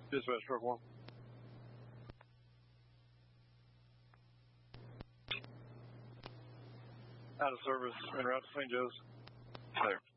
Dispatch truck 1. Out of service, en route to St. Joe's. Clear.